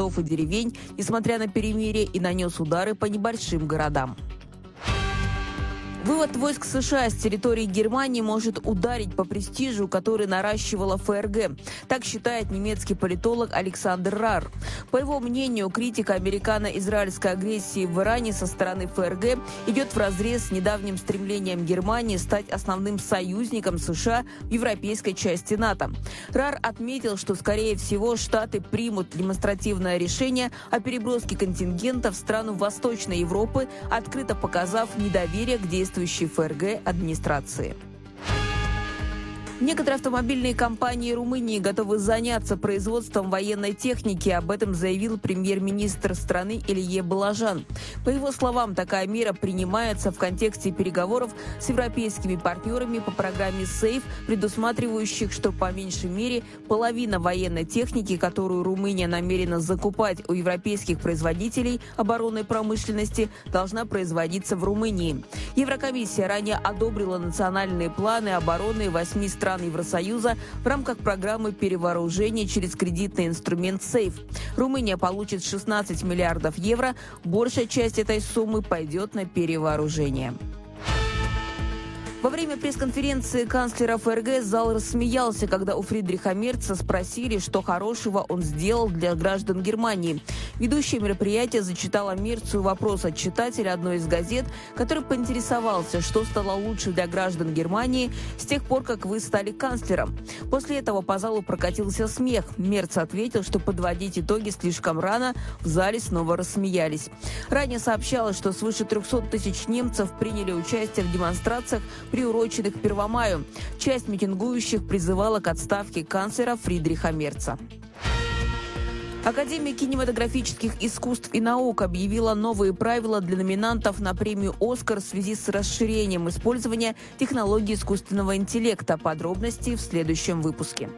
городов и деревень, несмотря на перемирие, и нанес удары по небольшим городам. Вывод войск США с территории Германии может ударить по престижу, который наращивала ФРГ. Так считает немецкий политолог Александр Рар. По его мнению, критика американо-израильской агрессии в Иране со стороны ФРГ идет вразрез с недавним стремлением Германии стать основным союзником США в европейской части НАТО. Рар отметил, что, скорее всего, Штаты примут демонстративное решение о переброске контингента в страну Восточной Европы, открыто показав недоверие к действиям ФРГ администрации. Некоторые автомобильные компании Румынии готовы заняться производством военной техники. Об этом заявил премьер-министр страны Илье Балажан. По его словам, такая мера принимается в контексте переговоров с европейскими партнерами по программе SAFE, предусматривающих, что по меньшей мере половина военной техники, которую Румыния намерена закупать у европейских производителей оборонной промышленности, должна производиться в Румынии. Еврокомиссия ранее одобрила национальные планы обороны 8 стран Евросоюза в рамках программы перевооружения через кредитный инструмент SAFE. Румыния получит 16 миллиардов евро. Большая часть этой суммы пойдет на перевооружение. Во время пресс-конференции канцлера ФРГ зал рассмеялся, когда у Фридриха Мерца спросили, что хорошего он сделал для граждан Германии. Ведущая мероприятия зачитала Мерцу вопрос от читателя одной из газет, который поинтересовался, что стало лучше для граждан Германии с тех пор, как вы стали канцлером. После этого по залу прокатился смех. Мерц ответил, что подводить итоги слишком рано, в зале снова рассмеялись. Ранее сообщалось, что свыше 300 тысяч немцев приняли участие в демонстрациях, приуроченных к 1 мая. Часть митингующих призывала к отставке канцлера Фридриха Мерца. Академия кинематографических искусств и наук объявила новые правила для номинантов на премию «Оскар» в связи с расширением использования технологий искусственного интеллекта. Подробности в следующем выпуске.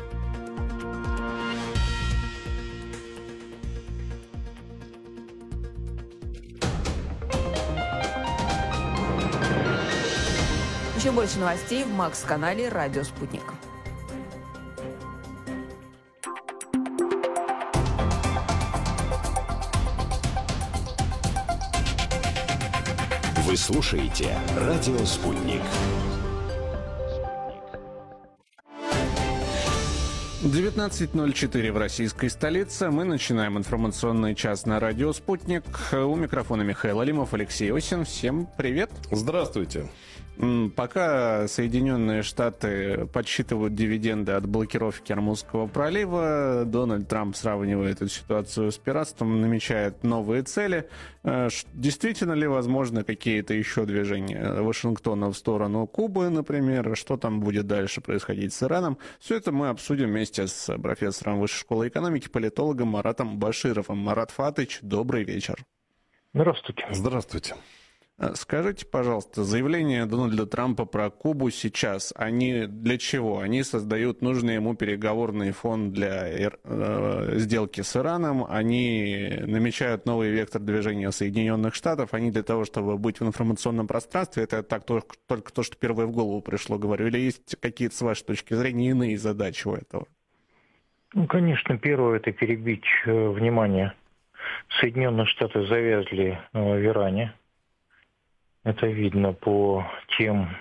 Еще больше новостей в Макс-канале «Радио Спутник». Вы слушаете «Радио Спутник». 19:04 в российской столице. Мы начинаем информационный час на радио «Спутник». У микрофона Михаил Алимов, Алексей Осин. Всем привет. Здравствуйте. Пока Соединенные Штаты подсчитывают дивиденды от блокировки Ормузского пролива, Дональд Трамп сравнивает эту ситуацию с пиратством, намечает новые цели. Действительно ли возможны какие-то еще движения Вашингтона в сторону Кубы, например? Что там будет дальше происходить с Ираном? Все это мы обсудим вместе с профессором Высшей школы экономики, политологом Маратом Башировым. Марат Фатыч, добрый вечер. Здравствуйте. Здравствуйте. Скажите, пожалуйста, заявления Дональда Трампа про Кубу сейчас, они для чего? Они создают нужный ему переговорный фон для сделки с Ираном, они намечают новый вектор движения Соединенных Штатов, они для того, чтобы быть в информационном пространстве, это так только то, что первое в голову пришло, говорю, или есть какие-то, с вашей точки зрения, иные задачи у этого? Ну, конечно, первое – это перебить внимание. Соединенные Штаты завязли в Иране. Это видно по тем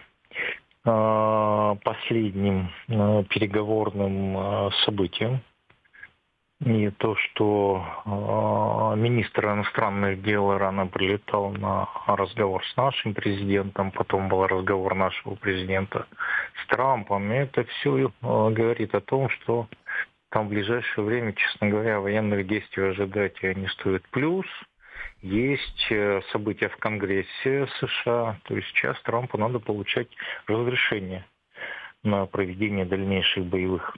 последним переговорным событиям. И то, что министр иностранных дел Ирана прилетал на разговор с нашим президентом, потом был разговор нашего президента с Трампом, это все говорит о том, что там в ближайшее время, честно говоря, военных действий ожидать не стоит. Плюс есть события в Конгрессе США, то есть сейчас Трампу надо получать разрешение на проведение дальнейших боевых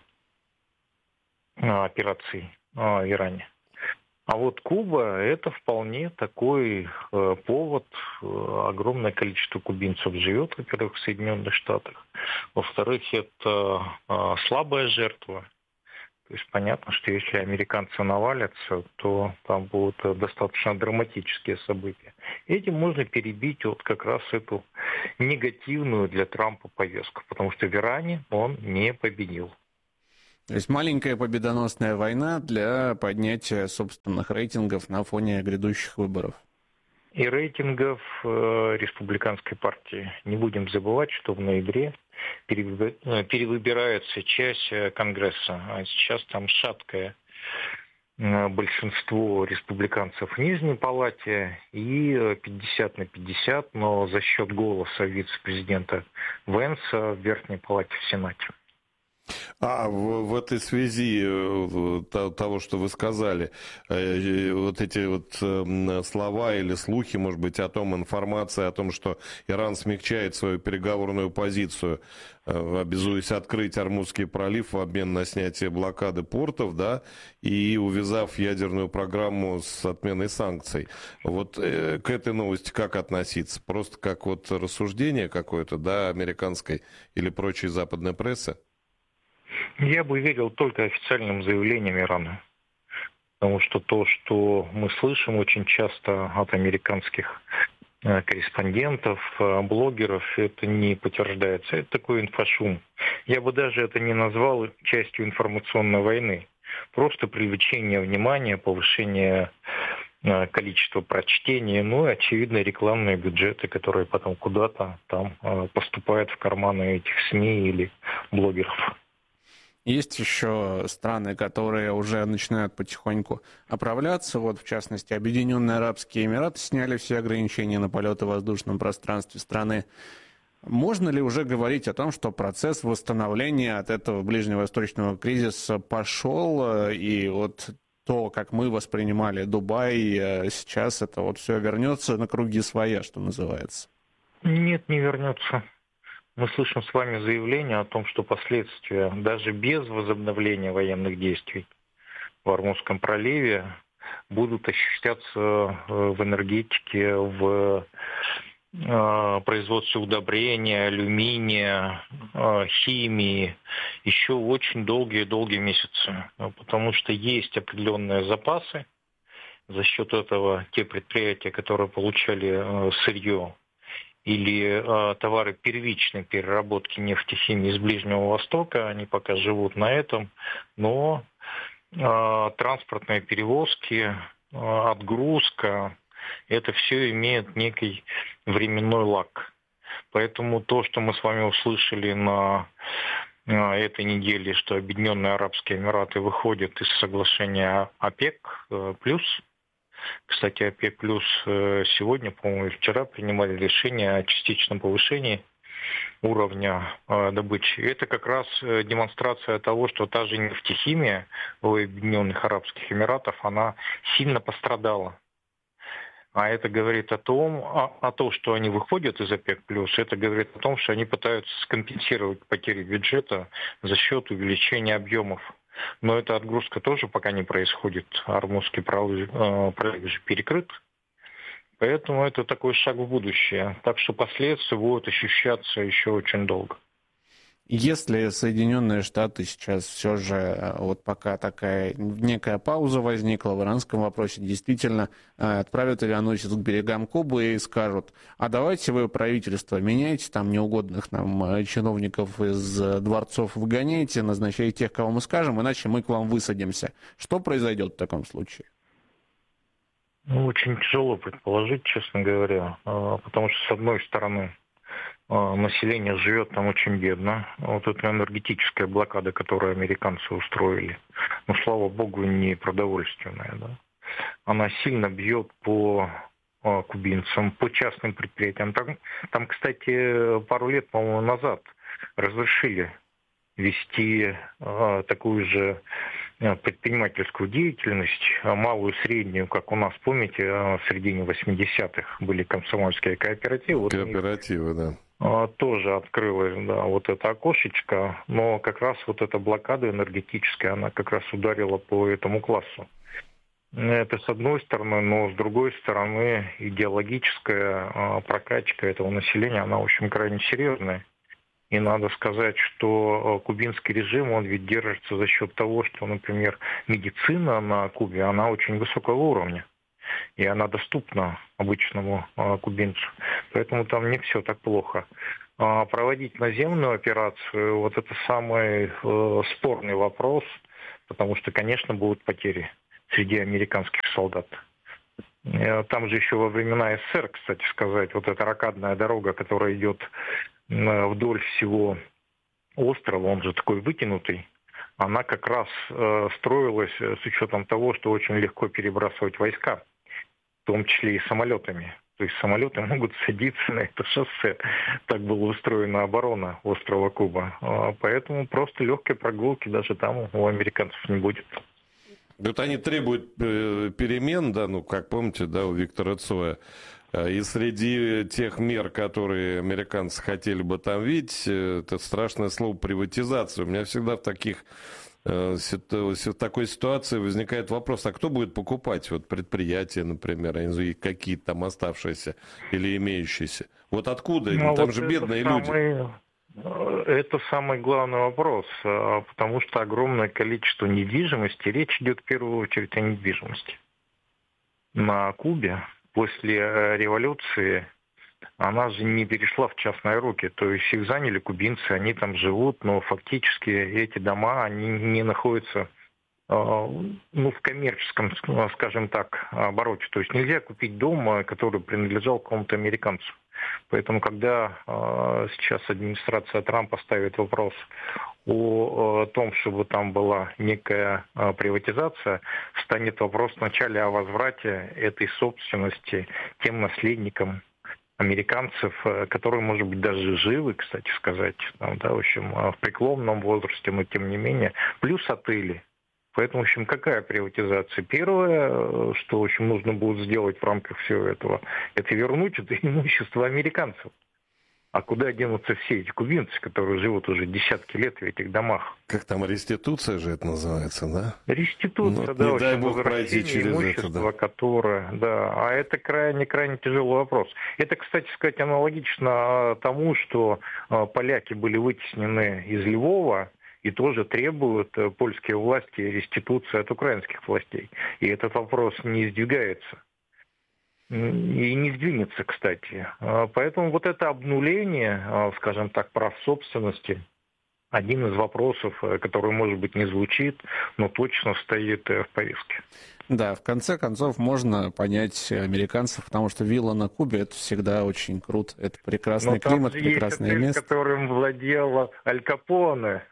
операций в Иране. А вот Куба – это вполне такой повод. Огромное количество кубинцев живет, во-первых, в Соединенных Штатах. Во-вторых, это слабая жертва. То есть понятно, что если американцы навалятся, то там будут достаточно драматические события. Этим можно перебить вот как раз эту негативную для Трампа повестку, потому что в Иране он не победил. То есть маленькая победоносная война для поднятия собственных рейтингов на фоне грядущих выборов. И рейтингов республиканской партии. Не будем забывать, что в ноябре перевыбирается часть Конгресса, а сейчас там шаткое большинство республиканцев в Нижней Палате и 50 на 50, но за счет голоса вице-президента Венса в Верхней Палате в Сенате. А в этой связи того, что вы сказали, вот эти вот слова или слухи, может быть, о том, информация о том, что Иран смягчает свою переговорную позицию, обязуясь открыть Ормузский пролив в обмен на снятие блокады портов, да, и увязав ядерную программу с отменой санкций. Вот к этой новости как относиться? Просто как вот рассуждение какое-то, да, американской или прочей западной прессы? Я бы верил только официальным заявлениям Ирана. Потому что то, что мы слышим очень часто от американских корреспондентов, блогеров, это не подтверждается. Это такой инфошум. Я бы даже это не назвал частью информационной войны. Просто привлечение внимания, повышение количества прочтений, ну и, очевидно, рекламные бюджеты, которые потом куда-то там поступают в карманы этих СМИ или блогеров. Есть еще страны, которые уже начинают потихоньку оправляться. Вот, в частности, Объединенные Арабские Эмираты сняли все ограничения на полеты в воздушном пространстве страны. Можно ли уже говорить о том, что процесс восстановления от этого ближневосточного кризиса пошел, и вот то, как мы воспринимали Дубай, сейчас это вот все вернется на круги своя, что называется? Нет, не вернется. Мы слышим с вами заявление о том, что последствия даже без возобновления военных действий в Ормузском проливе будут ощущаться в энергетике, в производстве удобрения, алюминия, химии еще очень долгие месяцы. Потому что есть определенные запасы. За счет этого те предприятия, которые получали сырье, или товары первичной переработки нефтехимии из Ближнего Востока, они пока живут на этом, но транспортные перевозки, отгрузка, это все имеет некий временной лаг. Поэтому то, что мы с вами услышали на этой неделе, что Объединенные Арабские Эмираты выходят из соглашения ОПЕК+, кстати, ОПЕК+, сегодня, по-моему, и вчера принимали решение о частичном повышении уровня добычи. Это как раз демонстрация того, что та же нефтехимия в Объединенных Арабских Эмиратах, она сильно пострадала. А это говорит о том, что они выходят из ОПЕК+, это говорит о том, что они пытаются скомпенсировать потери бюджета за счет увеличения объемов. Но эта отгрузка тоже пока не происходит. Ормузский пролив же перекрыт. Поэтому это такой шаг в будущее. Так что последствия будут ощущаться еще очень долго. Если Соединенные Штаты сейчас все же, вот пока такая некая пауза возникла в иранском вопросе, действительно отправят авианосец к берегам Кубы и скажут: а давайте вы, правительство, меняйте там неугодных нам чиновников из дворцов, выгоняйте, назначайте тех, кого мы скажем, иначе мы к вам высадимся. Что произойдет в таком случае? Очень тяжело предположить, честно говоря, потому что, с одной стороны, население живет там очень бедно. Вот эта энергетическая блокада, которую американцы устроили, ну, слава богу, не продовольственная, да, она сильно бьет по кубинцам, по частным предприятиям. Там, кстати, пару лет, по-моему, назад разрешили вести такую же предпринимательскую деятельность, малую, среднюю, как у нас, помните, в середине 80-х были комсомольские кооперативы. Кооперативы, да. Тоже открылось, да, вот это окошечко, но как раз вот эта блокада энергетическая, она как раз ударила по этому классу. Это с одной стороны, но с другой стороны идеологическая прокачка этого населения, она, в общем, крайне серьезная. И надо сказать, что кубинский режим, он ведь держится за счет того, что, например, медицина на Кубе, она очень высокого уровня. И она доступна обычному кубинцу. Поэтому там не все так плохо. Проводить наземную операцию, вот это самый спорный вопрос, потому что, конечно, будут потери среди американских солдат. Там же еще во времена СССР, кстати сказать, вот эта рокадная дорога, которая идет вдоль всего острова, он же такой вытянутый, она как раз строилась с учетом того, что очень легко перебрасывать войска, в том числе и самолетами. То есть самолеты могут садиться на это шоссе. Так была устроена оборона острова Куба. Поэтому просто легкой прогулки даже там у американцев не будет. Вот они требуют перемен, да, ну, как помните, да, у Виктора Цоя. И среди тех мер, которые американцы хотели бы там видеть, это страшное слово приватизация. У меня всегда в такой ситуации возникает вопрос, а кто будет покупать вот предприятия, например, какие-то там оставшиеся или имеющиеся? Вот откуда? Там вот же бедные люди. Это самый главный вопрос, потому что огромное количество недвижимости, речь идет в первую очередь о недвижимости. На Кубе после революции она же не перешла в частные руки, то есть их заняли кубинцы, они там живут, но фактически эти дома, они не находятся в коммерческом, скажем так, обороте. То есть нельзя купить дом, который принадлежал какому-то американцу. Поэтому, когда сейчас администрация Трампа ставит вопрос о том, чтобы там была некая приватизация, станет вопрос вначале о возврате этой собственности тем наследникам американцев, которые, может быть, даже живы, кстати сказать, там, да, в общем, в преклонном возрасте, но тем не менее, плюс отели. Поэтому, в общем, какая приватизация? Первое, что, в общем, нужно будет сделать в рамках всего этого, это вернуть это имущество американцев. А куда денутся все эти кубинцы, которые живут уже десятки лет в этих домах? Как там, реституция же это называется, да? Реституция, ну, да, не в дай общем, бог пройти через имущество, это, да. Которое, да, а это крайне тяжелый вопрос. Это, кстати сказать, аналогично тому, что поляки были вытеснены из Львова, и тоже требуют польские власти реституции от украинских властей. И этот вопрос не сдвигается. И не сдвинется, кстати. Поэтому вот это обнуление, скажем так, прав собственности, один из вопросов, который, может быть, не звучит, но точно стоит в повестке. Да, в конце концов, можно понять американцев, потому что вилла на Кубе — это всегда очень круто. Это прекрасный климат, прекрасное место. Которым владел Аль Капоне.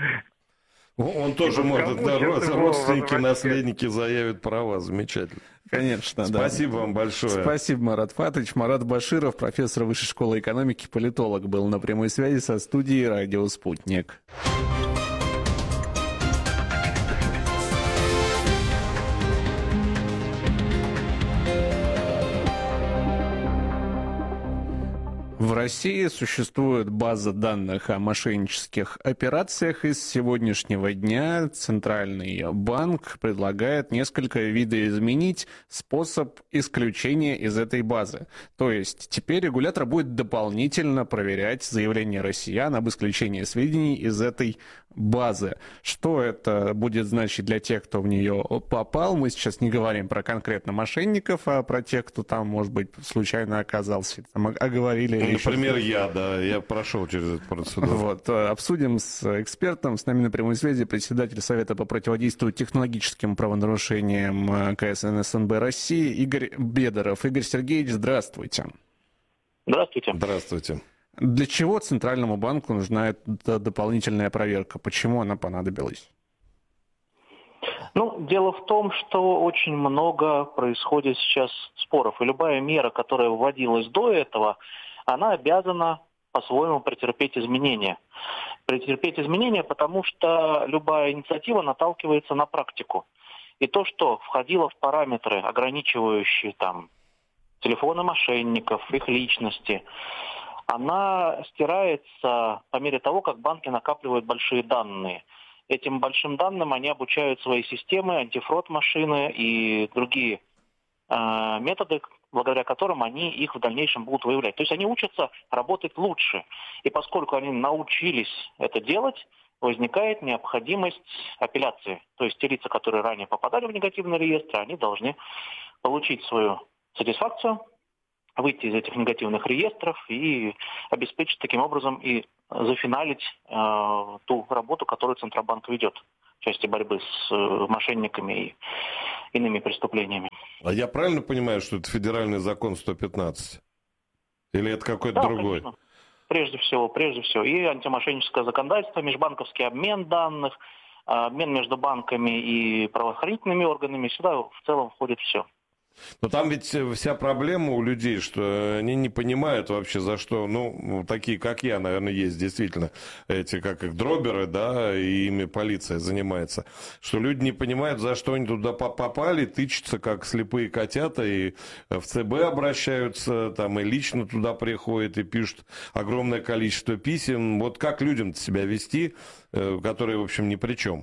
Он тоже может, да, родственники, наследники заявят права. Замечательно. Конечно, да. Спасибо вам большое. Спасибо, Марат Фатович. Марат Баширов, профессор Высшей школы экономики, политолог, был на прямой связи со студией «Радио Спутник». В России существует база данных о мошеннических операциях, и с сегодняшнего дня Центральный банк предлагает несколько видоизменить способ исключения из этой базы. То есть теперь регулятор будет дополнительно проверять заявления россиян об исключении сведений из этой базы. Что это будет значить для тех, кто в нее попал? Мы сейчас не говорим про конкретно мошенников, а про тех, кто там, может быть, случайно оказался. Там оговорили. Например, я прошел через эту процедуру. Вот, обсудим с экспертом. С нами на прямой связи председатель Совета по противодействию технологическим правонарушениям КСН СНБ России Игорь Бедоров. Игорь Сергеевич, здравствуйте. Здравствуйте. Здравствуйте. Для чего Центральному банку нужна эта дополнительная проверка? Почему она понадобилась? Дело в том, что очень много происходит сейчас споров. И любая мера, которая вводилась до этого, она обязана по-своему претерпеть изменения. Претерпеть изменения, потому что любая инициатива наталкивается на практику. И то, что входило в параметры, ограничивающие телефоны мошенников, их личности, она стирается по мере того, как банки накапливают большие данные. Этим большим данным они обучают свои системы, антифрод-машины и другие методы, благодаря которым они их в дальнейшем будут выявлять. То есть они учатся работать лучше. И поскольку они научились это делать, возникает необходимость апелляции. То есть те лица, которые ранее попадали в негативный реестр, они должны получить свою сатисфакцию, выйти из этих негативных реестров и обеспечить таким образом и зафиналить ту работу, которую Центробанк ведет в части борьбы с мошенниками и иными преступлениями. А я правильно понимаю, что это федеральный закон 115? Или это какой-то другой? Конечно. Прежде всего, и антимошенническое законодательство, межбанковский обмен данных, обмен между банками и правоохранительными органами, сюда в целом входит все. Но там ведь вся проблема у людей, что они не понимают вообще за что, такие как я, наверное, есть действительно, эти как их дроберы, да, и ими полиция занимается, что люди не понимают, за что они туда попали, тычутся как слепые котята и в ЦБ обращаются, там и лично туда приходят и пишут огромное количество писем. Вот как людям себя вести, которые, в общем, ни при чем?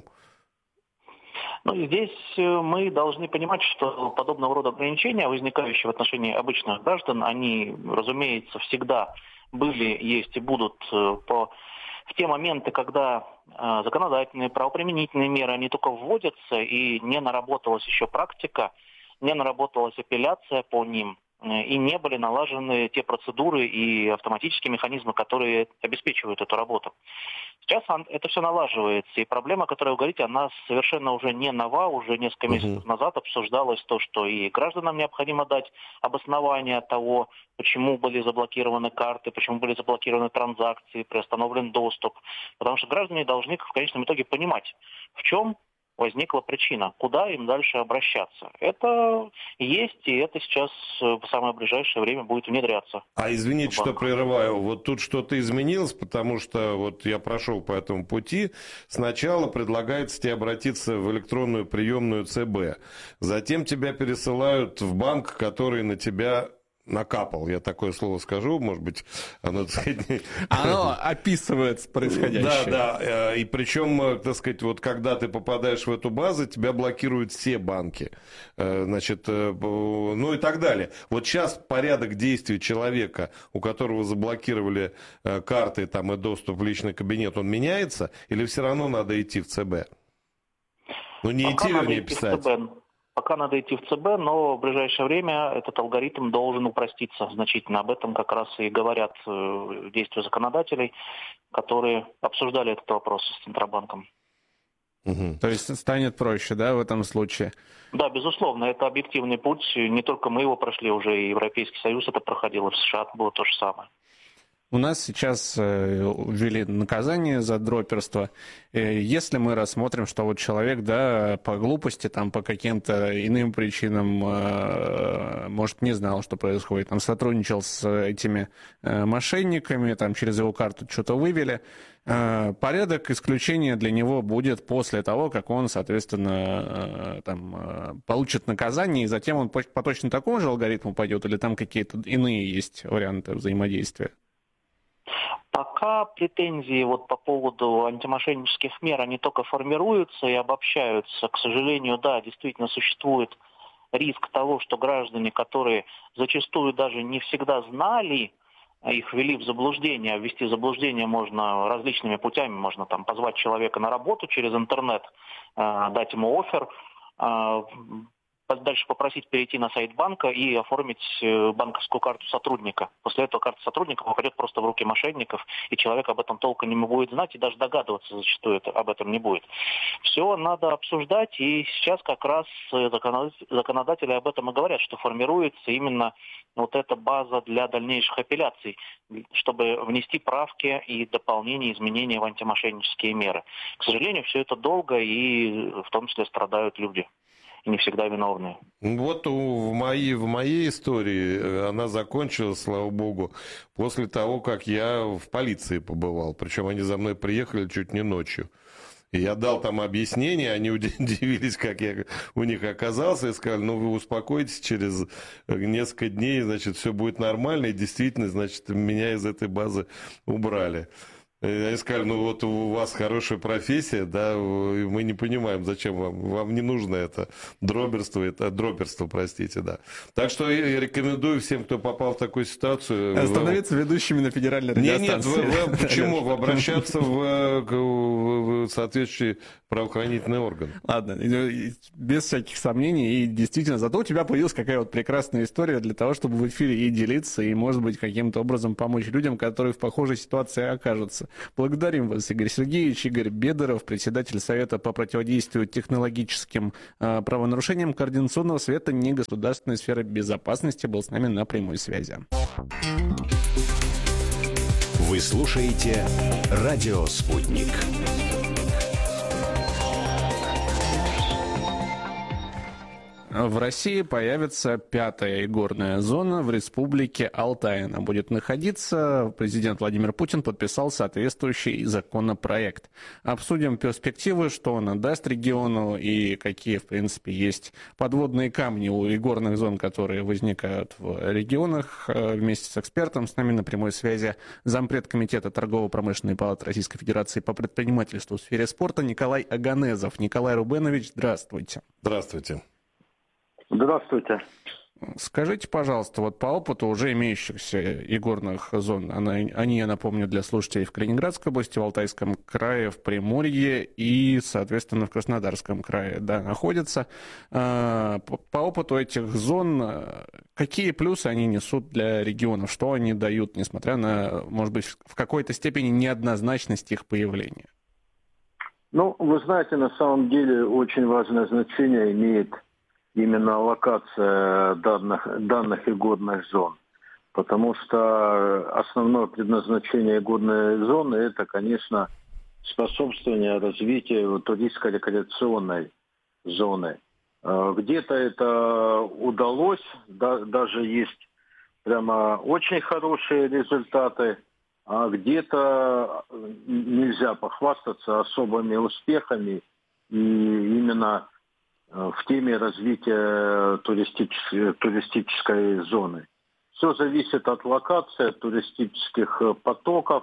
Здесь мы должны понимать, что подобного рода ограничения, возникающие в отношении обычных граждан, они, разумеется, всегда были, есть и будут в те моменты, когда законодательные, правоприменительные меры, они только вводятся, и не наработалась еще практика, не наработалась апелляция по ним, и не были налажены те процедуры и автоматические механизмы, которые обеспечивают эту работу. Сейчас это все налаживается, и проблема, о которой вы говорите, она совершенно уже не нова, уже несколько месяцев назад обсуждалось то, что и гражданам необходимо дать обоснование того, почему были заблокированы карты, почему были заблокированы транзакции, приостановлен доступ. Потому что граждане должны в конечном итоге понимать, в чем возникла причина, куда им дальше обращаться. Это есть, и это сейчас в самое ближайшее время будет внедряться. А извините, что прерываю. Вот тут что-то изменилось, потому что вот я прошел по этому пути. Сначала предлагается тебе обратиться в электронную приемную ЦБ. Затем тебя пересылают в банк, который на тебя накапал. Я такое слово скажу, может быть, оно, так сказать... Оно описывает происходящее. Да. И причем, так сказать, вот когда ты попадаешь в эту базу, тебя блокируют все банки. Значит, и так далее. Вот сейчас порядок действий человека, у которого заблокировали карты там, и доступ в личный кабинет, он меняется? Или все равно надо идти в ЦБ? Не идти, вернее, писать. Пока надо идти в ЦБ, но в ближайшее время этот алгоритм должен упроститься значительно. Об этом как раз и говорят действия законодателей, которые обсуждали этот вопрос с Центробанком. То есть станет проще, да, в этом случае? Да, безусловно, это объективный путь. Не только мы его прошли, уже и Европейский Союз это проходил, и в США было то же самое. У нас сейчас ввели наказание за дроперство. Если мы рассмотрим, что вот человек, да, по глупости, там, по каким-то иным причинам, может, не знал, что происходит, там, сотрудничал с этими мошенниками, там, через его карту что-то вывели, порядок исключения для него будет после того, как он, соответственно, там, получит наказание, и затем он по точно такому же алгоритму пойдет, или там какие-то иные есть варианты взаимодействия? Пока претензии по поводу антимошеннических мер, они только формируются и обобщаются. К сожалению, да, действительно существует риск того, что граждане, которые зачастую даже не всегда знали, их ввели в заблуждение. А ввести в заблуждение можно различными путями. Можно там позвать человека на работу через интернет, дать ему оффер, дальше попросить перейти на сайт банка и оформить банковскую карту сотрудника. После этого карта сотрудника попадет просто в руки мошенников, и человек об этом толком не будет знать, и даже догадываться зачастую об этом не будет. Все надо обсуждать, и сейчас как раз законодатели об этом и говорят, что формируется именно вот эта база для дальнейших апелляций, чтобы внести правки и дополнения, изменения в антимошеннические меры. К сожалению, все это долго, и в том числе страдают люди. И не всегда виновные. Вот в моей истории она закончилась, слава богу, после того, как я в полиции побывал. Причем они за мной приехали чуть не ночью. И я дал там объяснение, они удивились, как я у них оказался, и сказали, вы успокойтесь, через несколько дней, значит, все будет нормально, и действительно, значит, меня из этой базы убрали. Они сказали, ну вот у вас хорошая профессия, да, мы не понимаем, зачем вам не нужно это дроперство, простите, да. Так что я рекомендую всем, кто попал в такую ситуацию... Становиться ведущими на федеральной радиостанции. Нет, почему? Обращаться в соответствующий правоохранительный орган. Ладно, без всяких сомнений, и действительно, зато у тебя появилась какая вот прекрасная история для того, чтобы в эфире ей делиться и, может быть, каким-то образом помочь людям, которые в похожей ситуации окажутся. Благодарим вас, Игорь Сергеевич. Игорь Бедоров, председатель Совета по противодействию технологическим правонарушениям Координационного совета негосударственной сферы безопасности, был с нами на прямой связи. Вы слушаете «Радио Спутник». В России появится 5-я игорная зона в республике Алтай. Она будет находиться. Президент Владимир Путин подписал соответствующий законопроект. Обсудим перспективы, что он даст региону и какие, в принципе, есть подводные камни у игорных зон, которые возникают в регионах. Вместе с экспертом с нами на прямой связи зампред комитета Торгово-промышленной палаты Российской Федерации по предпринимательству в сфере спорта Николай Оганезов. Николай Рубенович, здравствуйте. Здравствуйте. Здравствуйте. Скажите, пожалуйста, вот по опыту уже имеющихся игорных зон, они, я напомню, для слушателей в Калининградской области, в Алтайском крае, в Приморье и, соответственно, в Краснодарском крае, да, находятся. По опыту этих зон, какие плюсы они несут для регионов, что они дают, несмотря на, может быть, в какой-то степени неоднозначность их появления? Ну, вы знаете, на самом деле очень важное значение имеет именно локация данных игорных зон. Потому что основное предназначение игорной зоны – это, конечно, способствование развитию туристско-рекреационной зоны. Где-то это удалось, даже есть прямо очень хорошие результаты, а где-то нельзя похвастаться особыми успехами, и именно в теме развития туристической зоны. Все зависит от локации, от туристических потоков,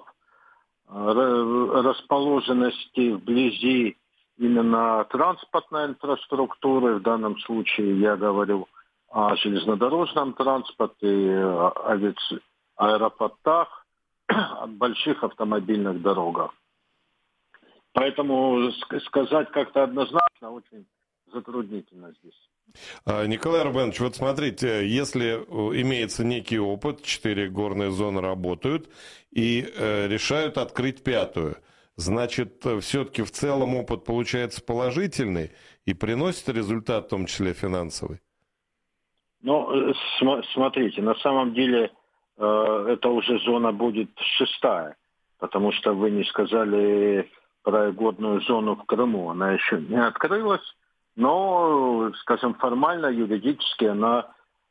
расположенности вблизи именно транспортной инфраструктуры. В данном случае я говорю о железнодорожном транспорте, аэропортах, о больших автомобильных дорогах. Поэтому сказать как-то однозначно очень затруднительно здесь. Николай Рубенович, вот смотрите, если имеется некий опыт, 4 горные зоны работают и решают открыть 5-ю, значит, все-таки в целом опыт получается положительный и приносит результат, в том числе финансовый? Ну, смотрите, на самом деле это уже зона будет 6-я, потому что вы не сказали про игорную зону в Крыму, она еще не открылась. Но, скажем, формально, юридически она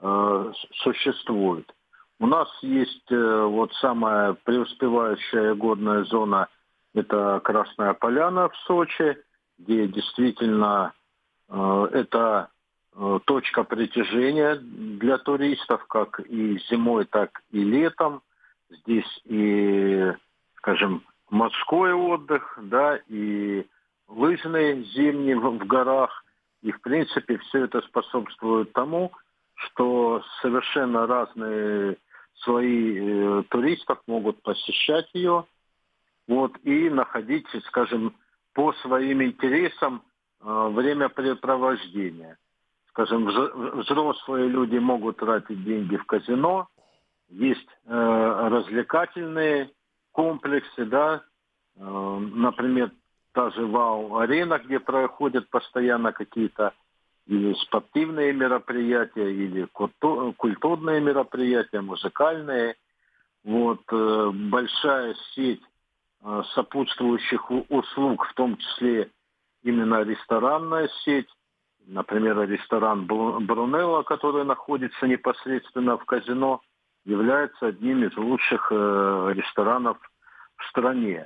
существует. У нас есть вот самая преуспевающая игорная зона, это Красная Поляна в Сочи, где действительно это точка притяжения для туристов, как и зимой, так и летом. Здесь и, скажем, морской отдых, да, и лыжный зимний в горах. И, в принципе, все это способствует тому, что совершенно разные слои туристов могут посещать ее, вот, и находить, скажем, по своим интересам времяпрепровождения. Скажем, взрослые люди могут тратить деньги в казино, есть развлекательные комплексы, да, например, та же ВАУ-арена, где проходят постоянно какие-то или спортивные мероприятия, или культурные мероприятия, музыкальные. Вот, большая сеть сопутствующих услуг, в том числе именно ресторанная сеть. Например, ресторан Брунелло, который находится непосредственно в казино, является одним из лучших ресторанов в стране.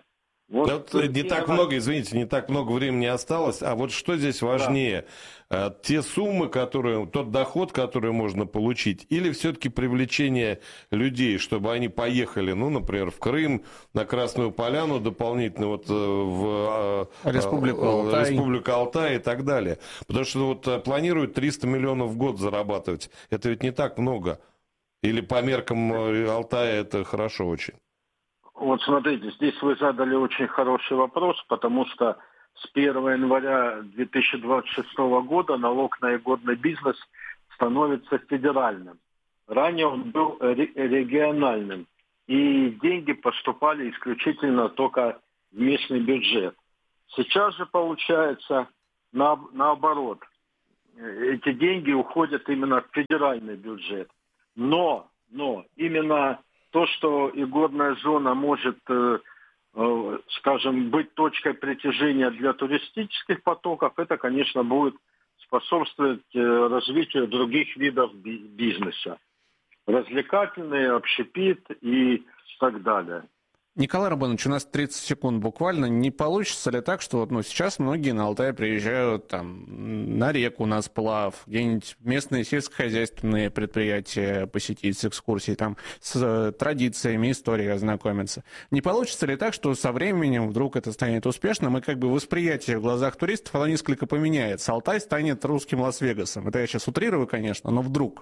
Вот не так много, извините, не так много времени осталось. А вот что здесь важнее? Да. Те суммы, тот доход, который можно получить, или все-таки привлечение людей, чтобы они поехали, ну, например, в Крым, на Красную Поляну, дополнительно вот в Республику Алтай и так далее. Потому что вот планируют 300 миллионов в год зарабатывать. Это ведь не так много. Или по меркам Алтая это хорошо очень. Вот смотрите, здесь вы задали очень хороший вопрос, потому что с 1 января 2026 года налог на игорный бизнес становится федеральным. Ранее он был региональным, и деньги поступали исключительно только в местный бюджет. Сейчас же получается наоборот. Эти деньги уходят именно в федеральный бюджет. Но именно то, что игорная зона может, скажем, быть точкой притяжения для туристических потоков, это, конечно, будет способствовать развитию других видов бизнеса. Развлекательный, общепит и так далее. Николай Рабанович, у нас 30 секунд буквально. Не получится ли так, что сейчас многие на Алтай приезжают на реку, на сплав, где-нибудь местные сельскохозяйственные предприятия посетить с экскурсией, с традициями, историей ознакомиться? Не получится ли так, что со временем вдруг это станет успешным, и восприятие в глазах туристов оно несколько поменяется? Алтай станет русским Лас-Вегасом. Это я сейчас утрирую, конечно, но вдруг.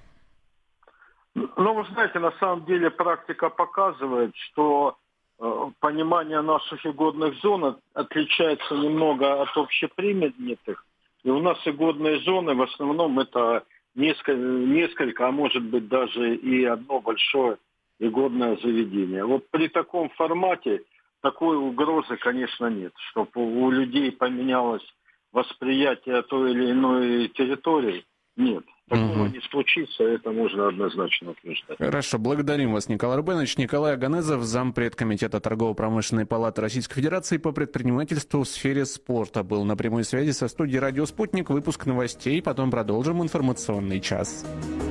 Вы знаете, на самом деле практика показывает, что понимание наших игорных зон отличается немного от общепринятых. И у нас игорные зоны в основном это несколько, а может быть даже и одно большое игорное заведение. Вот при таком формате такой угрозы, конечно, нет. Чтобы у людей поменялось восприятие той или иной территории, нет. Такого не случится, это можно однозначно утверждать. Хорошо, благодарим вас, Николай Рубенович. Николай Оганезов, зампред Комитета торгово-промышленной палаты Российской Федерации по предпринимательству в сфере спорта, был на прямой связи со студией «Радио Спутник». Выпуск новостей, потом продолжим информационный час.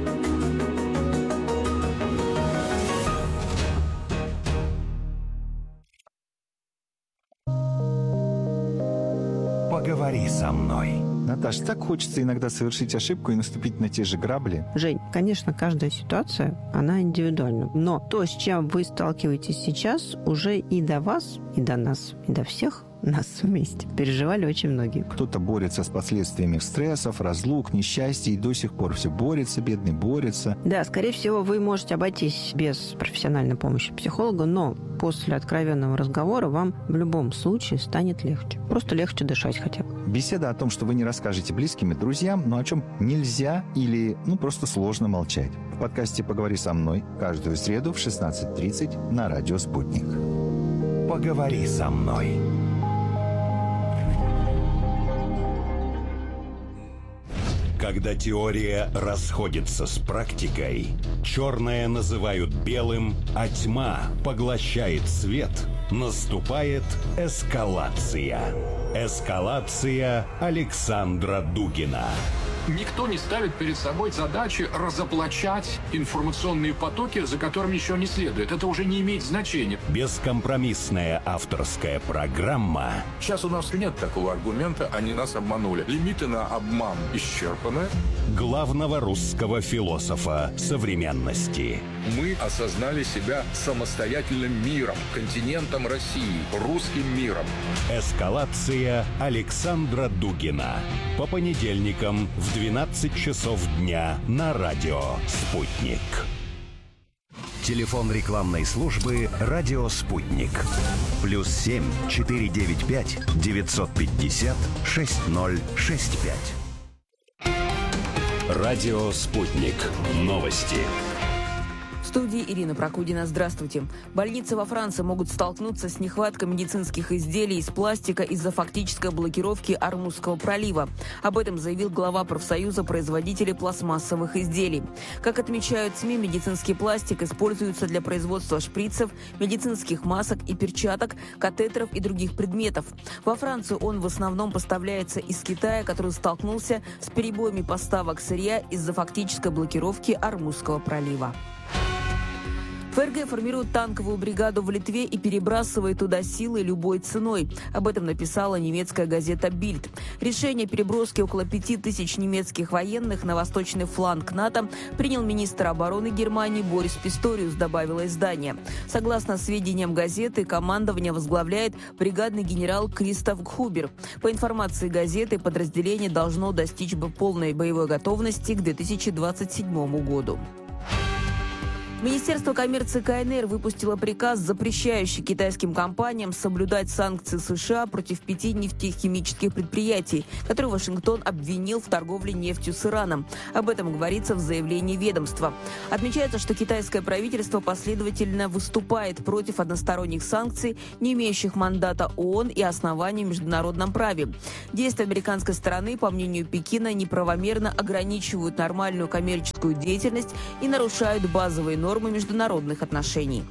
Поговори со мной. Наташ, так хочется иногда совершить ошибку и наступить на те же грабли. Жень, конечно, каждая ситуация, она индивидуальна. Но то, с чем вы сталкиваетесь сейчас, уже и до вас, и до нас, и до всех нас вместе переживали очень многие. Кто-то борется с последствиями стрессов, разлук, несчастья и до сих пор все борется, бедный борется. Да, скорее всего, вы можете обойтись без профессиональной помощи психолога, но после откровенного разговора вам в любом случае станет легче. Просто легче дышать хотя бы. Беседа о том, что вы не расскажете близким и друзьям, но о чем нельзя или просто сложно молчать. В подкасте «Поговори со мной» каждую среду в 16:30 на радио «Спутник». Поговори со мной. Когда теория расходится с практикой, черное называют белым, а тьма поглощает свет, наступает эскалация. Эскалация Александра Дугина. Никто не ставит перед собой задачи разоблачать информационные потоки, за которыми ничего не следует. Это уже не имеет значения. Бескомпромиссная авторская программа. Сейчас у нас нет такого аргумента, они нас обманули. Лимиты на обман исчерпаны. Главного русского философа современности. Мы осознали себя самостоятельным миром, континентом России, русским миром. Эскалация Александра Дугина. По понедельникам в 12 часов дня на радио «Спутник». Телефон рекламной службы «Радио Спутник». +7 495 950 6065. Радио «Спутник». Новости. В студии Ирина Прокудина. Здравствуйте. Больницы во Франции могут столкнуться с нехваткой медицинских изделий из пластика из-за фактической блокировки Ормузского пролива. Об этом заявил глава профсоюза производителей пластмассовых изделий. Как отмечают СМИ, медицинский пластик используется для производства шприцев, медицинских масок и перчаток, катетеров и других предметов. Во Францию он в основном поставляется из Китая, который столкнулся с перебоями поставок сырья из-за фактической блокировки Ормузского пролива. ФРГ формирует танковую бригаду в Литве и перебрасывает туда силы любой ценой. Об этом написала немецкая газета «Бильд». Решение переброски около 5000 немецких военных на восточный фланг НАТО принял министр обороны Германии Борис Писториус, добавило издание. Согласно сведениям газеты, командование возглавляет бригадный генерал Кристоф Гхубер. По информации газеты, подразделение должно достичь полной боевой готовности к 2027 году. Министерство коммерции КНР выпустило приказ, запрещающий китайским компаниям соблюдать санкции США против 5 нефтехимических предприятий, которые Вашингтон обвинил в торговле нефтью с Ираном. Об этом говорится в заявлении ведомства. Отмечается, что китайское правительство последовательно выступает против односторонних санкций, не имеющих мандата ООН и оснований в международном праве. Действия американской стороны, по мнению Пекина, неправомерно ограничивают нормальную коммерческую деятельность и нарушают базовые нормы международных отношений.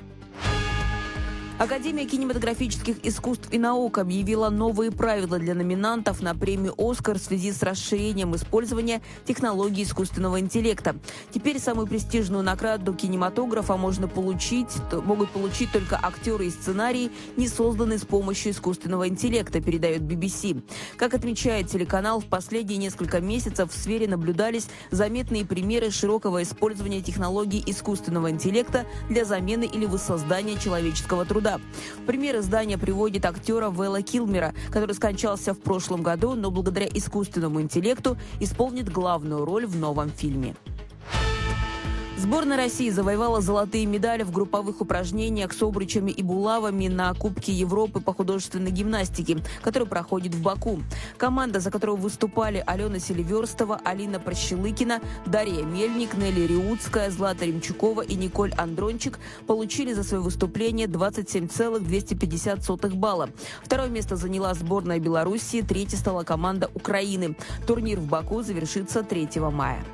Академия кинематографических искусств и наук объявила новые правила для номинантов на премию «Оскар» в связи с расширением использования технологий искусственного интеллекта. Теперь самую престижную награду кинематографа могут получить только актеры и сценарии, не созданные с помощью искусственного интеллекта, передает BBC. Как отмечает телеканал, в последние несколько месяцев в сфере наблюдались заметные примеры широкого использования технологий искусственного интеллекта для замены или воссоздания человеческого труда. В пример издания приводит актера Вэлла Килмера, который скончался в прошлом году, но благодаря искусственному интеллекту исполнит главную роль в новом фильме. Сборная России завоевала золотые медали в групповых упражнениях с обручами и булавами на Кубке Европы по художественной гимнастике, который проходит в Баку. Команда, за которую выступали Алена Селиверстова, Алина Прощелыкина, Дарья Мельник, Нелли Риутская, Злата Ремчукова и Николь Андрончик, получили за свое выступление 27,250 балла. Второе место заняла сборная Белоруссии, третьей стала команда Украины. Турнир в Баку завершится 3 мая.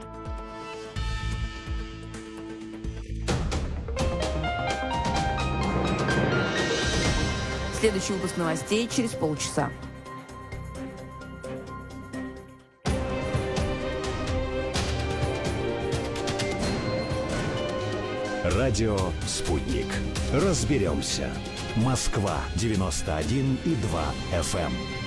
Следующий выпуск новостей через полчаса. Радио «Спутник». Разберемся. Москва, 91,2 FM.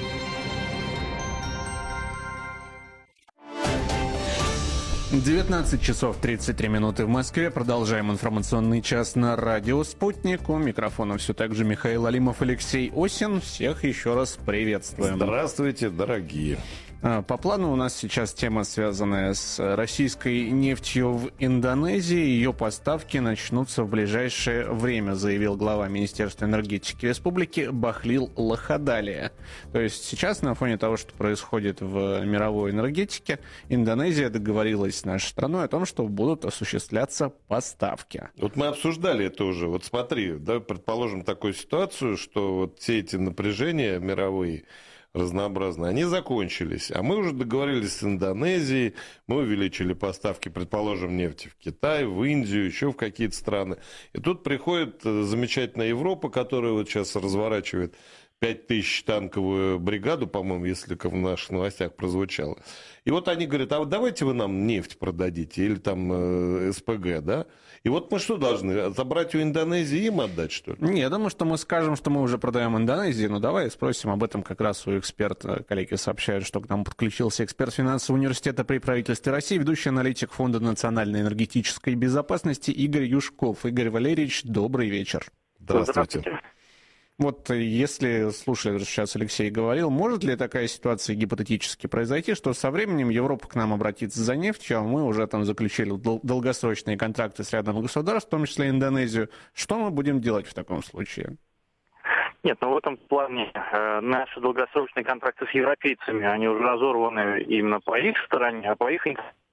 — 19 часов 33 минуты в Москве. Продолжаем информационный час на радио «Спутник». У микрофона все так же Михаил Алимов, Алексей Осин. Всех еще раз приветствуем. Здравствуйте, дорогие. По плану у нас сейчас тема, связанная с российской нефтью в Индонезии. Ее поставки начнутся в ближайшее время, заявил глава Министерства энергетики республики Бахлил Лахадалия. То есть сейчас на фоне того, что происходит в мировой энергетике, Индонезия договорилась с нашей страной о том, что будут осуществляться поставки. Вот мы обсуждали это уже. Вот смотри, да, предположим такую ситуацию, что вот все эти напряжения мировые, разнообразные, они закончились. А мы уже договорились с Индонезией, мы увеличили поставки, предположим, нефти в Китай, в Индию, еще в какие-то страны. И тут приходит замечательная Европа, которая вот сейчас разворачивает 5000 танковую бригаду, по-моему, если в наших новостях прозвучало. И вот они говорят, а вот давайте вы нам нефть продадите, или там СПГ, да? И вот мы что должны, забрать у Индонезии и им отдать, что ли? Не, я думаю, что мы скажем, что мы уже продаем Индонезии, но давай спросим об этом как раз у эксперта. Коллеги сообщают, что к нам подключился эксперт финансового университета при правительстве России, ведущий аналитик Фонда национальной энергетической безопасности Игорь Юшков. Игорь Валерьевич, добрый вечер. Здравствуйте. Вот если, слушали, сейчас Алексей говорил, может ли такая ситуация гипотетически произойти, что со временем Европа к нам обратится за нефтью, а мы уже там заключили долгосрочные контракты с рядом государств, в том числе Индонезию. Что мы будем делать в таком случае? Нет, в этом плане наши долгосрочные контракты с европейцами, они уже разорваны именно по их стороне, а по их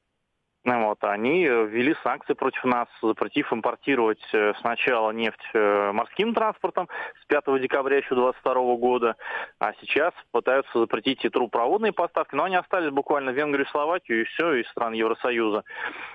они ввели санкции против нас, запретив импортировать сначала нефть морским транспортом с 5 декабря еще 2022 года, а сейчас пытаются запретить и трубопроводные поставки, но они остались буквально в Венгрию, Словакию и все, из стран Евросоюза.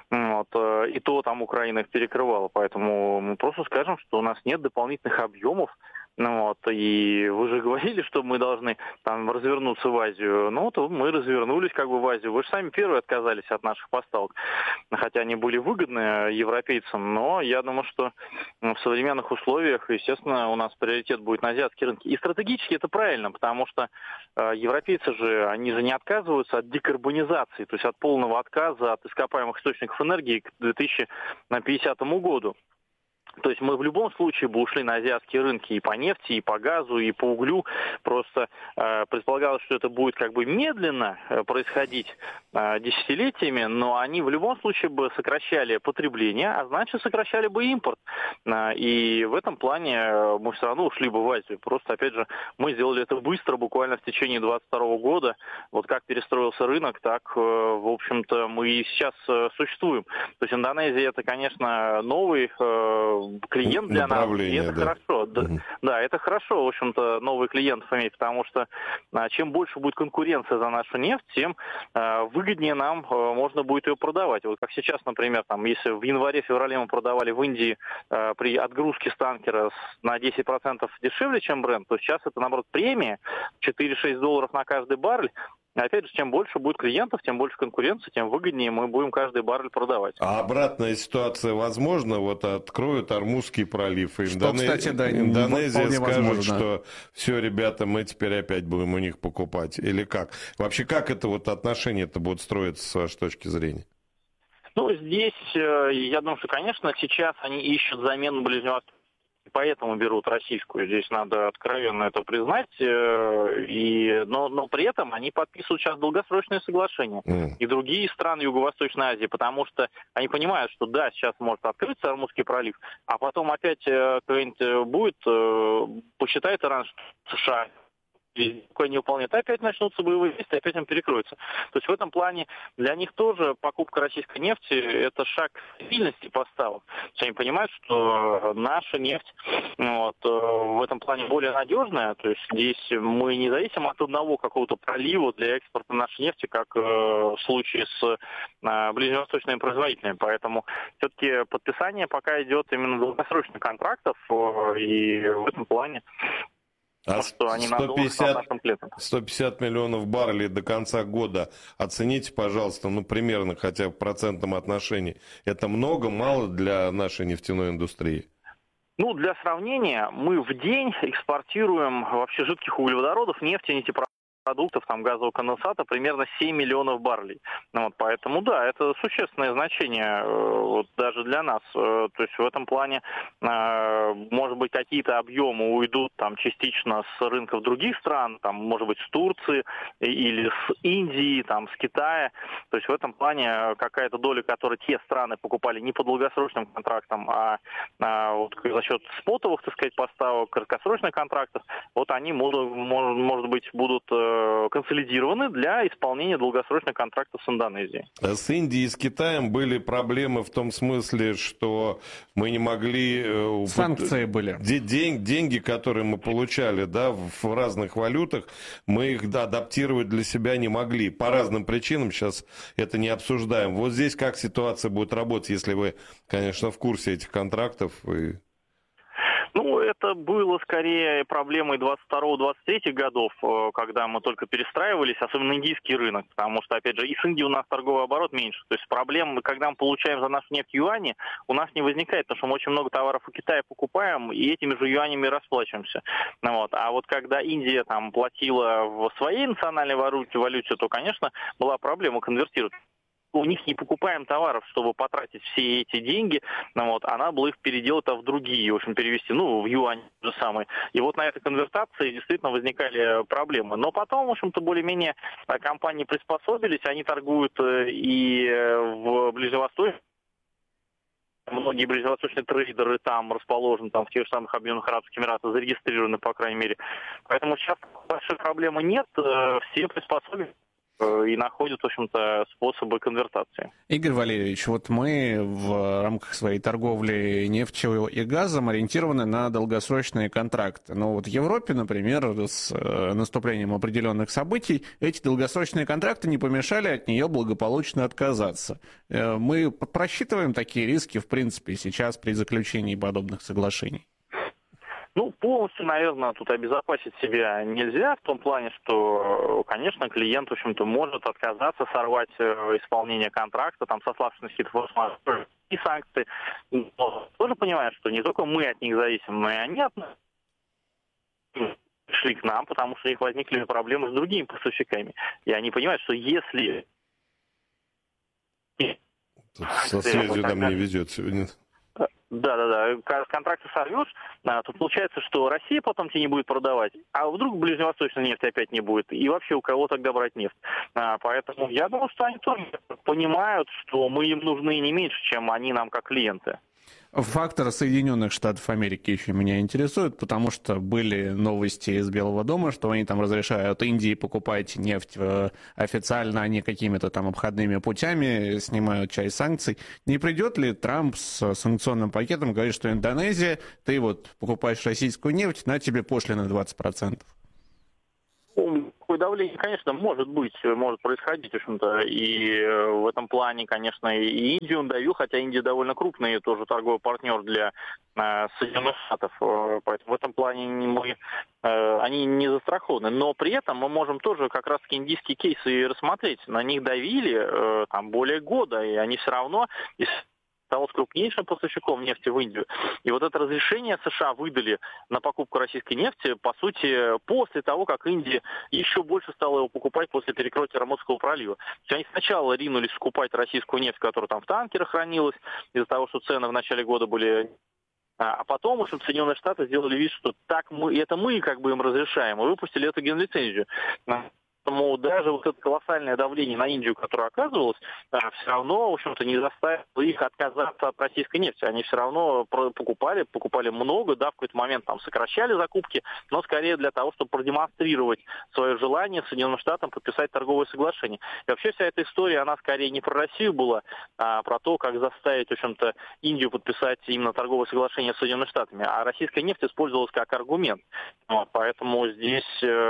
И то там Украина их перекрывала, поэтому мы просто скажем, что у нас нет дополнительных объемов И вы же говорили, что мы должны там развернуться в Азию. То мы развернулись в Азию. Вы же сами первые отказались от наших поставок, хотя они были выгодны европейцам. Но я думаю, что в современных условиях, естественно, у нас приоритет будет на азиатские рынки. И стратегически это правильно, потому что европейцы же, они же не отказываются от декарбонизации, то есть от полного отказа от ископаемых источников энергии к 2050 году. То есть мы в любом случае бы ушли на азиатские рынки и по нефти, и по газу, и по углю. Просто предполагалось, что это будет медленно происходить десятилетиями, но они в любом случае бы сокращали потребление, а значит сокращали бы импорт. И в этом плане мы все равно ушли бы в Азию. Просто, опять же, мы сделали это быстро, буквально в течение 2022 года. Вот как перестроился рынок, так, в общем-то, мы и сейчас существуем. То есть Индонезия — это, конечно, новый клиент для нас, и это хорошо. Да, это хорошо, в общем-то, новый клиент иметь, потому что чем больше будет конкуренция за нашу нефть, тем выгоднее нам можно будет ее продавать. Вот как сейчас, например, если в январе-феврале мы продавали в Индии при отгрузке с танкера на 10% дешевле, чем Brent, то сейчас это, наоборот, премия, $4-6 на каждый баррель. Опять же, чем больше будет клиентов, тем больше конкуренции, тем выгоднее мы будем каждый баррель продавать. А обратная ситуация возможна? Вот откроют Ормузский пролив, и Индонезия скажет, что все, ребята, мы теперь опять будем у них покупать. Или как? Вообще, как это отношения-то будут строиться с вашей точки зрения? Здесь, я думаю, что, конечно, сейчас они ищут замену Ближнего Востока. Поэтому берут российскую. Здесь надо откровенно это признать. Но при этом они подписывают сейчас долгосрочные соглашения. И другие страны Юго-Восточной Азии, потому что они понимают, что да, сейчас может открыться Ормузский пролив, а потом опять кто-нибудь будет, посчитает Иран, что США не выполняет, опять начнутся боевые действия, опять им перекроются. То есть в этом плане для них тоже покупка российской нефти — это шаг стабильности поставок. То есть они понимают, что наша нефть в этом плане более надежная. То есть здесь мы не зависим от одного какого-то пролива для экспорта нашей нефти, как в случае с ближневосточными производителями. Поэтому все-таки подписание пока идет именно долгосрочных контрактов, и в этом плане 150 миллионов баррелей до конца года. Оцените, пожалуйста, примерно хотя бы в процентном отношении. Это много, мало для нашей нефтяной индустрии? Для сравнения, мы в день экспортируем вообще жидких углеводородов, нефти, нефтепродуктов, газового конденсата примерно 7 миллионов баррелей. Поэтому, да, это существенное значение даже для нас. То есть в этом плане, может быть, какие-то объемы уйдут частично с рынков других стран, может быть, с Турции или с Индии, с Китая. То есть в этом плане какая-то доля, которую те страны покупали не по долгосрочным контрактам, а за счет спотовых, поставок, краткосрочных контрактов, они, может быть, будут консолидированы для исполнения долгосрочных контрактов с Индонезией. С Индией и с Китаем были проблемы в том смысле, что мы не могли... Санкции были. Деньги, которые мы получали в разных валютах, мы их адаптировать для себя не могли. По разным причинам, сейчас это не обсуждаем. Вот здесь как ситуация будет работать, если вы, конечно, в курсе этих контрактов? Это было скорее проблемой 22-23 годов, когда мы только перестраивались, особенно индийский рынок, потому что, опять же, и с Индией у нас торговый оборот меньше. То есть проблем, когда мы получаем за нашу нефть юани, у нас не возникает, потому что мы очень много товаров у Китая покупаем и этими же юанями расплачиваемся. А когда Индия платила в своей национальной валюте, то, конечно, была проблема конвертировать. У них не покупаем товаров, чтобы потратить все эти деньги, а надо было их переделать в другие, в общем, перевести, в юань же самый. И на этой конвертации действительно возникали проблемы. Но потом, в общем-то, более-менее компании приспособились, они торгуют и в Ближневосточном. Многие ближневосточные трейдеры там расположены, в тех же самых Объединенных Арабских Эмиратах, зарегистрированы, по крайней мере. Поэтому сейчас большой проблемы нет, все приспособились и находят, в общем-то, способы конвертации. Игорь Валерьевич, мы в рамках своей торговли нефтью и газом ориентированы на долгосрочные контракты. Но в Европе, например, с наступлением определенных событий, эти долгосрочные контракты не помешали от нее благополучно отказаться. Мы просчитываем такие риски, в принципе, сейчас при заключении подобных соглашений? Полностью, наверное, тут обезопасить себя нельзя, в том плане, что, конечно, клиент, в общем-то, может отказаться, сорвать исполнение контракта, там, сославшись на какие-то форс-мажоры и санкции. Но тоже понимают, что не только мы от них зависим, но и они от нас шли к нам, потому что у них возникли проблемы с другими поставщиками. И они понимают, что если... Тут со связью нам не везет сегодня. Да. Контракты сорвешь, то получается, что Россия потом тебе не будет продавать, а вдруг ближневосточной нефти опять не будет, и вообще у кого тогда брать нефть. Поэтому я думаю, что они тоже понимают, что мы им нужны не меньше, чем они нам как клиенты. Фактор Соединенных Штатов Америки еще меня интересует, потому что были новости из Белого дома, что они там разрешают Индии покупать нефть официально, а не какими-то там обходными путями, снимают часть санкций. Не придет ли Трамп с санкционным пакетом, говорит, что Индонезия, ты вот покупаешь российскую нефть, на тебе пошлина 20%? Такое давление, конечно, может происходить, в общем-то, и в этом плане, конечно, и Индию он давил, хотя Индия довольно крупный тоже торговый партнер для Соединенных Штатов, поэтому в этом плане они не застрахованы, но при этом мы можем тоже как раз-таки индийские кейсы рассмотреть, на них давили там более года, и они все равно... стал крупнейшим поставщиком нефти в Индию. И вот это разрешение США выдали на покупку российской нефти, по сути, после того, как Индия еще больше стала его покупать после перекрытия Ормузского пролива. То есть они сначала ринулись скупать российскую нефть, которая там в танкерах хранилась, из-за того, что цены в начале года были... А потом, в общем, Соединенные Штаты сделали вид, что это мы как бы им разрешаем, и выпустили эту генлицензию. Поэтому даже вот это колоссальное давление на Индию, которое оказывалось, все равно, в общем-то, не заставило их отказаться от российской нефти. Они все равно покупали много, да, в какой-то момент там сокращали закупки, но скорее для того, чтобы продемонстрировать свое желание Соединенным Штатам подписать торговое соглашение. И вообще вся эта история, она скорее не про Россию была, а про то, как заставить, в общем-то, Индию подписать именно торговое соглашение с Соединенными Штатами. А российская нефть использовалась как аргумент. Поэтому здесь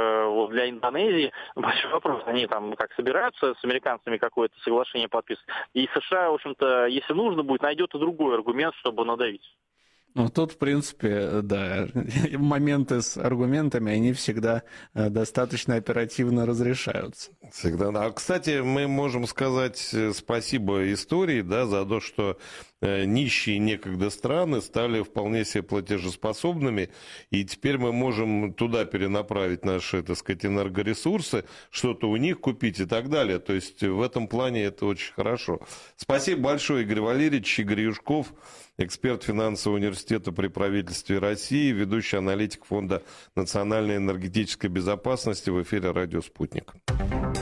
для Индонезии большой вопрос. Они там как собираются с американцами какое-то соглашение подписывать. И США, в общем-то, если нужно будет, найдет и другой аргумент, чтобы надавить. Тут, в принципе, да, моменты с аргументами, они всегда достаточно оперативно разрешаются. Всегда. А, кстати, мы можем сказать спасибо истории, да, за то, что нищие некогда страны стали вполне себе платежеспособными, и теперь мы можем туда перенаправить наши, так сказать, энергоресурсы, что-то у них купить и так далее. То есть в этом плане это очень хорошо. Спасибо большое, Игорь Валерьевич. Игорь Юшков, эксперт финансового университета при правительстве России, ведущий аналитик Фонда национальной энергетической безопасности, в эфире «Радио Спутник».